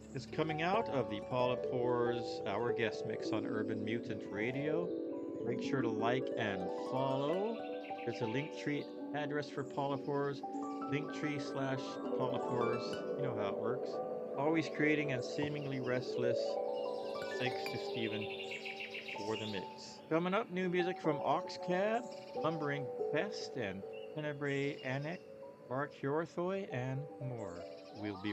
is coming out of the Paula Pours Our Guest Mix on Urban Mutant Radio. Make sure to like and follow. There's a Linktree address for Paula Pours, Linktree/ Paula Pours. You know how it works. Always creating and seemingly restless. Thanks to Steven for the mix. Coming up, new music from Oxcab, Lumbering Pest, and Tenebrae Annex, Mark Hjorthoy, and more. We'll be